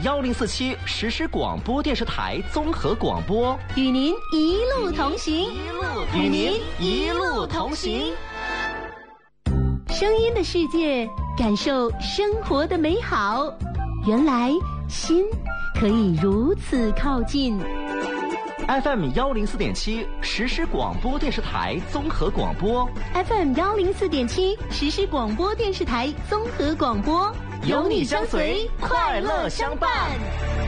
FM1047实时广播电视台综合广播， 与您一路同行， 与您一路同行。 声音的世界，感受生活的美好。原来心可以如此靠近。 FM104.7实时广播电视台综合广播， FM104.7实时广播电视台综合广播， 有你相随，快乐相伴。